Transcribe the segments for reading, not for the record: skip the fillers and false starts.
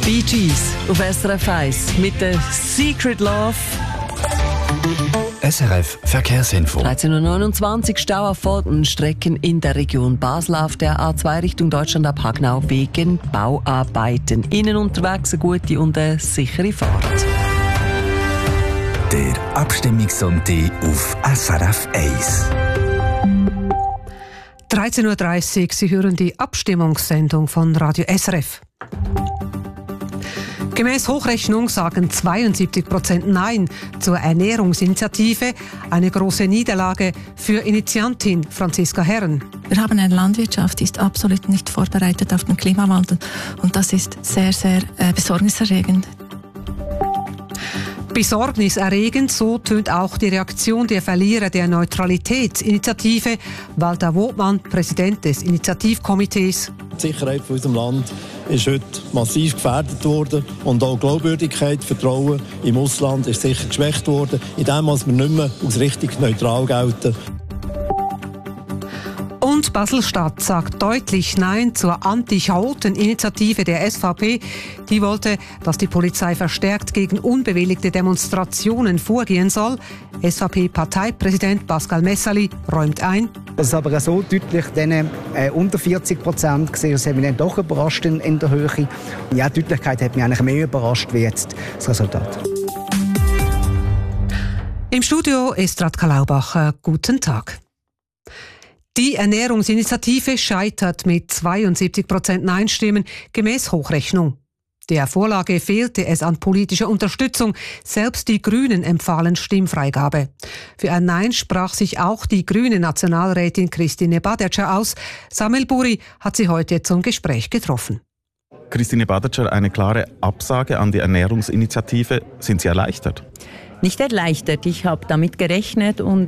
Bee Gees auf SRF 1 mit der Secret Love. SRF Verkehrsinfo. 13.29 Uhr Stau auf folgenden Strecken in der Region Basel auf der A2 Richtung Deutschland ab Hagnau wegen Bauarbeiten. Innen unterwegs eine gute und eine sichere Fahrt. Der Abstimmungssonntag auf SRF 1. 13.30 Uhr, Sie hören die Abstimmungssendung von Radio SRF. Gemäß Hochrechnung sagen 72% Nein zur Ernährungsinitiative. Eine große Niederlage für Initiantin Franziska Herren. Wir haben eine Landwirtschaft, die ist absolut nicht vorbereitet auf den Klimawandel. Und das ist sehr, sehr besorgniserregend. Besorgniserregend, so tönt auch die Reaktion der Verlierer der Neutralitätsinitiative. Walter Wotmann, Präsident des Initiativkomitees. Die Sicherheit von unserem Land ist heute massiv gefährdet worden und auch Glaubwürdigkeit, Vertrauen im Ausland ist sicher geschwächt worden, indem wir nicht mehr als richtig neutral gelten. Und Basel-Stadt sagt deutlich Nein zur Anti-Chaoten-Initiative der SVP. Die wollte, dass die Polizei verstärkt gegen unbewilligte Demonstrationen vorgehen soll. SVP-Parteipräsident Pascal Messerli räumt ein. Das ist aber so deutlich unter 40% gesehen. Das hat mich dann doch überrascht in der Höhe. Ja, die Deutlichkeit hat mich eigentlich mehr überrascht wie jetzt das Resultat. Im Studio ist Radka Laubacher. Guten Tag. Die Ernährungsinitiative scheitert mit 72% Nein-Stimmen gemäß Hochrechnung. Der Vorlage fehlte es an politischer Unterstützung. Selbst die Grünen empfahlen Stimmfreigabe. Für ein Nein sprach sich auch die grüne Nationalrätin Christine Badetscher aus. Samuel Buri hat sie heute zum Gespräch getroffen. Christine Badetscher, eine klare Absage an die Ernährungsinitiative. Sind Sie erleichtert? Nicht erleichtert. Ich habe damit gerechnet und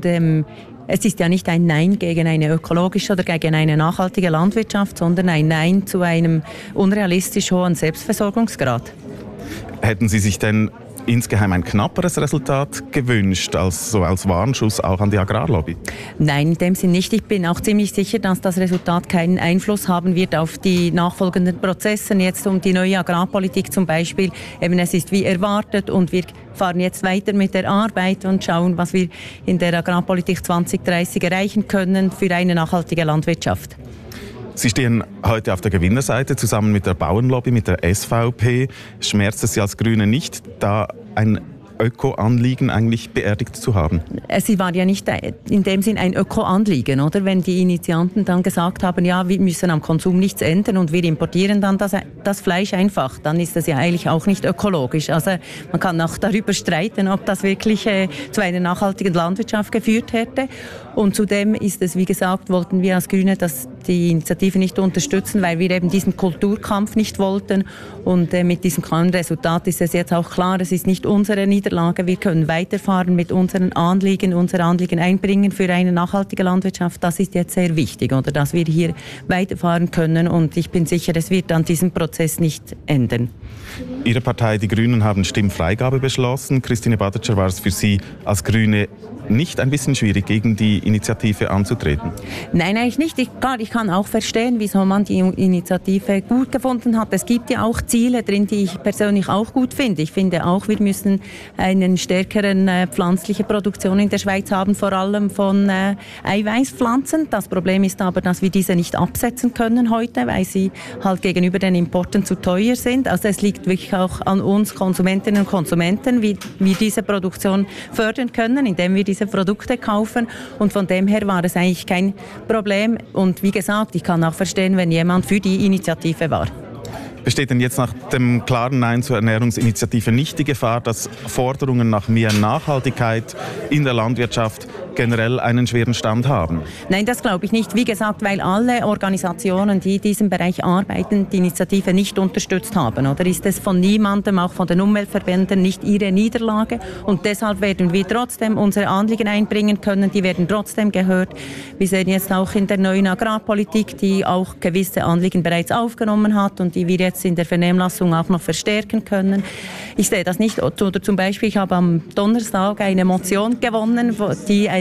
es ist ja nicht ein Nein gegen eine ökologische oder gegen eine nachhaltige Landwirtschaft, sondern ein Nein zu einem unrealistisch hohen Selbstversorgungsgrad. Hätten Sie sich denn insgeheim ein knapperes Resultat gewünscht, als Warnschuss auch an die Agrarlobby? Nein, in dem Sinn nicht. Ich bin auch ziemlich sicher, dass das Resultat keinen Einfluss haben wird auf die nachfolgenden Prozesse. Jetzt um die neue Agrarpolitik zum Beispiel. Eben, es ist wie erwartet und wir fahren jetzt weiter mit der Arbeit und schauen, was wir in der Agrarpolitik 2030 erreichen können für eine nachhaltige Landwirtschaft. Sie stehen heute auf der Gewinnerseite zusammen mit der Bauernlobby, mit der SVP. Schmerzt es Sie als Grüne nicht, da ein Öko-Anliegen eigentlich beerdigt zu haben? Sie war ja nicht in dem Sinn ein Öko-Anliegen, oder? Wenn die Initianten dann gesagt haben, ja, wir müssen am Konsum nichts ändern und wir importieren dann das Fleisch einfach, dann ist das ja eigentlich auch nicht ökologisch. Also man kann auch darüber streiten, ob das wirklich zu einer nachhaltigen Landwirtschaft geführt hätte. Und zudem ist es, wie gesagt, wollten wir als Grüne die Initiative nicht unterstützen, weil wir eben diesen Kulturkampf nicht wollten. Und mit diesem klaren Resultat ist es jetzt auch klar, es ist nicht unsere Niederlage. Wir können weiterfahren mit unseren Anliegen, unser Anliegen einbringen für eine nachhaltige Landwirtschaft. Das ist jetzt sehr wichtig, oder dass wir hier weiterfahren können. Und ich bin sicher, es wird an diesem Prozess nicht ändern. Ihre Partei, die Grünen, haben Stimmfreigabe beschlossen. Christine Badetscher, war es für Sie als Grüne nicht ein bisschen schwierig, gegen die Initiative anzutreten? Nein, eigentlich nicht. Ich kann auch verstehen, wieso man die Initiative gut gefunden hat. Es gibt ja auch Ziele drin, die ich persönlich auch gut finde. Ich finde auch, wir müssen eine stärkere pflanzliche Produktion in der Schweiz haben, vor allem von Eiweißpflanzen. Das Problem ist aber, dass wir diese nicht absetzen können heute, weil sie halt gegenüber den Importen zu teuer sind. Also es liegt wirklich auch an uns Konsumentinnen und Konsumenten, wie wir diese Produktion fördern können, indem wir diese Produkte kaufen. Und von dem her war es eigentlich kein Problem. Und wie gesagt, ich kann auch verstehen, wenn jemand für die Initiative war. Besteht denn jetzt nach dem klaren Nein zur Ernährungsinitiative nicht die Gefahr, dass Forderungen nach mehr Nachhaltigkeit in der Landwirtschaft generell einen schweren Stand haben? Nein, das glaube ich nicht. Wie gesagt, weil alle Organisationen, die in diesem Bereich arbeiten, die Initiative nicht unterstützt haben. Oder ist es von niemandem, auch von den Umweltverbänden, nicht ihre Niederlage? Und deshalb werden wir trotzdem unsere Anliegen einbringen können. Die werden trotzdem gehört. Wir sehen jetzt auch in der neuen Agrarpolitik, die auch gewisse Anliegen bereits aufgenommen hat und die wir jetzt in der Vernehmlassung auch noch verstärken können. Ich sehe das nicht. Oder zum Beispiel, ich habe am Donnerstag eine Motion gewonnen, die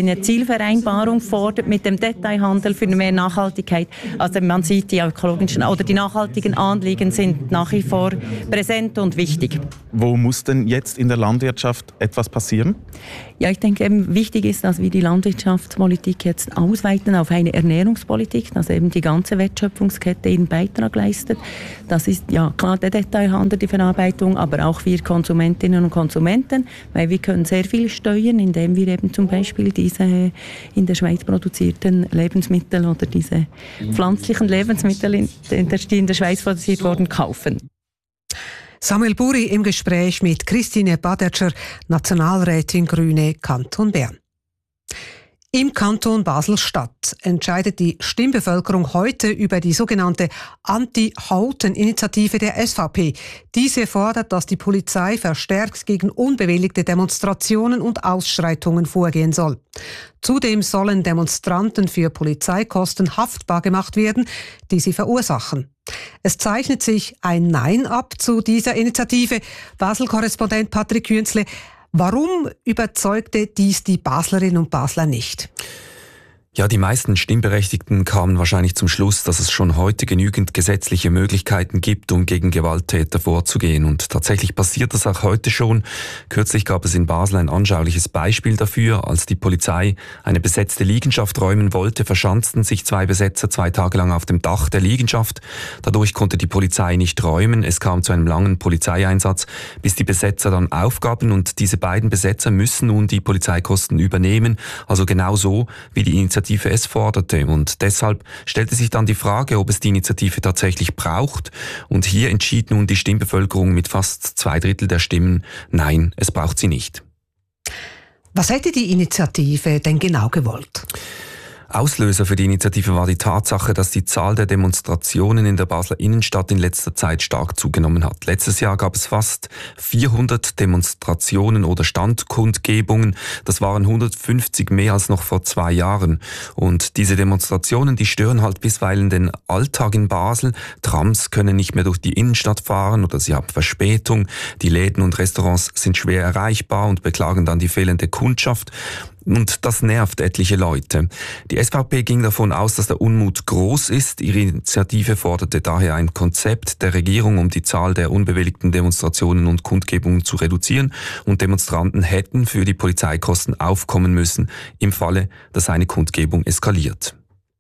eine Zielvereinbarung fordert mit dem Detailhandel für mehr Nachhaltigkeit. Also man sieht, die ökologischen oder die nachhaltigen Anliegen sind nach wie vor präsent und wichtig. Wo muss denn jetzt in der Landwirtschaft etwas passieren? Ja, ich denke, wichtig ist, dass wir die Landwirtschaftspolitik jetzt ausweiten auf eine Ernährungspolitik, dass eben die ganze Wertschöpfungskette ihren Beitrag leistet. Das ist ja klar der Detailhandel, die Verarbeitung, aber auch wir Konsumentinnen und Konsumenten, weil wir können sehr viel steuern, indem wir eben zum Beispiel diese in der Schweiz produzierten Lebensmittel oder diese pflanzlichen Lebensmittel, die in der Schweiz produziert wurden, kaufen. Samuel Buri im Gespräch mit Christine Badetscher, Nationalrätin Grüne Kanton Bern. Im Kanton Basel-Stadt entscheidet die Stimmbevölkerung heute über die sogenannte Anti-Halten-Initiative der SVP. Diese fordert, dass die Polizei verstärkt gegen unbewilligte Demonstrationen und Ausschreitungen vorgehen soll. Zudem sollen Demonstranten für Polizeikosten haftbar gemacht werden, die sie verursachen. Es zeichnet sich ein Nein ab zu dieser Initiative. Basel-Korrespondent Patrick Künzle, warum überzeugte dies die Baslerinnen und Basler nicht? Ja, die meisten Stimmberechtigten kamen wahrscheinlich zum Schluss, dass es schon heute genügend gesetzliche Möglichkeiten gibt, um gegen Gewalttäter vorzugehen. Und tatsächlich passiert das auch heute schon. Kürzlich gab es in Basel ein anschauliches Beispiel dafür. Als die Polizei eine besetzte Liegenschaft räumen wollte, verschanzten sich 2 Besetzer 2 Tage lang auf dem Dach der Liegenschaft. Dadurch konnte die Polizei nicht räumen. Es kam zu einem langen Polizeieinsatz, bis die Besetzer dann aufgaben. Und diese beiden Besetzer müssen nun die Polizeikosten übernehmen. Also genau so, wie die Initiative es forderte. Und deshalb stellte sich dann die Frage, ob es die Initiative tatsächlich braucht. Und hier entschied nun die Stimmbevölkerung mit fast 2/3 der Stimmen, nein, es braucht sie nicht. Was hätte die Initiative denn genau gewollt? Auslöser für die Initiative war die Tatsache, dass die Zahl der Demonstrationen in der Basler Innenstadt in letzter Zeit stark zugenommen hat. Letztes Jahr gab es fast 400 Demonstrationen oder Standkundgebungen. Das waren 150 mehr als noch vor 2 Jahren. Und diese Demonstrationen, die stören halt bisweilen den Alltag in Basel. Trams können nicht mehr durch die Innenstadt fahren oder sie haben Verspätung. Die Läden und Restaurants sind schwer erreichbar und beklagen dann die fehlende Kundschaft. Und das nervt etliche Leute. Die SVP ging davon aus, dass der Unmut groß ist. Ihre Initiative forderte daher ein Konzept der Regierung, um die Zahl der unbewilligten Demonstrationen und Kundgebungen zu reduzieren. Und Demonstranten hätten für die Polizeikosten aufkommen müssen, im Falle, dass eine Kundgebung eskaliert.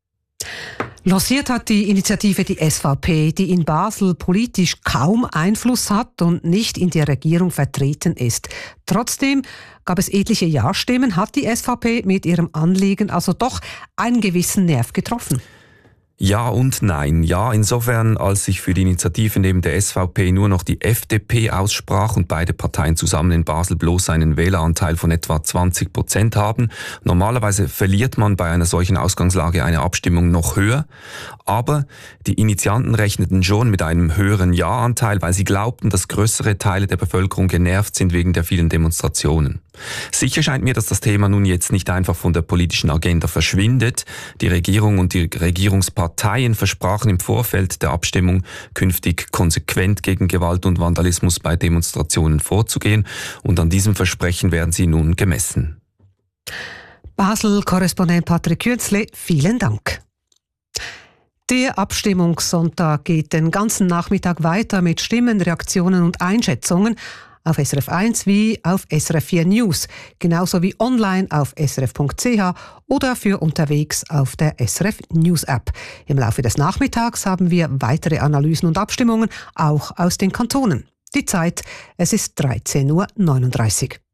Lanciert hat die Initiative die SVP, die in Basel politisch kaum Einfluss hat und nicht in der Regierung vertreten ist. Trotzdem gab es etliche Ja-Stimmen, hat die SVP mit ihrem Anliegen also doch einen gewissen Nerv getroffen. Ja und nein. Ja, insofern, als sich für die Initiative neben der SVP nur noch die FDP aussprach und beide Parteien zusammen in Basel bloß einen Wähleranteil von etwa 20% haben. Normalerweise verliert man bei einer solchen Ausgangslage eine Abstimmung noch höher. Aber die Initianten rechneten schon mit einem höheren Ja-Anteil, weil sie glaubten, dass größere Teile der Bevölkerung genervt sind wegen der vielen Demonstrationen. Sicher scheint mir, dass das Thema nun jetzt nicht einfach von der politischen Agenda verschwindet. Die Regierung und die Regierungsparteien versprachen im Vorfeld der Abstimmung, künftig konsequent gegen Gewalt und Vandalismus bei Demonstrationen vorzugehen. Und an diesem Versprechen werden sie nun gemessen. Basel-Korrespondent Patrick Künzle, vielen Dank. Der Abstimmungssonntag geht den ganzen Nachmittag weiter mit Stimmen, Reaktionen und Einschätzungen auf SRF 1 wie auf SRF 4 News, genauso wie online auf srf.ch oder für unterwegs auf der SRF News App. Im Laufe des Nachmittags haben wir weitere Analysen und Abstimmungen, auch aus den Kantonen. Die Zeit, es ist 13:39 Uhr.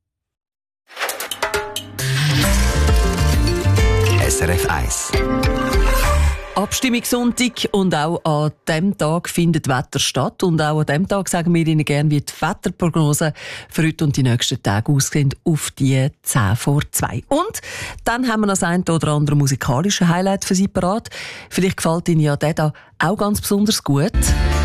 SRF 1. Abstimmungssonntag und auch an diesem Tag findet Wetter statt. Und auch an diesem Tag sagen wir Ihnen gerne, wie die Wetterprognose für heute und die nächsten Tage aussehen auf die 2:10. Und dann haben wir noch das ein oder andere musikalische Highlight für Sie parat. Vielleicht gefällt Ihnen ja der da auch ganz besonders gut.